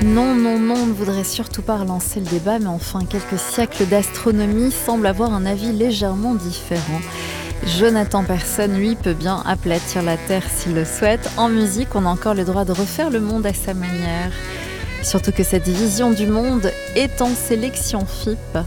Non, non, non, on ne voudrait surtout pas relancer le débat, mais enfin, quelques siècles d'astronomie semblent avoir un avis légèrement différent. Jonathan Persson, lui, peut bien aplatir la Terre s'il le souhaite. En musique, on a encore le droit de refaire le monde à sa manière. Surtout que cette vision du monde est en sélection FIP.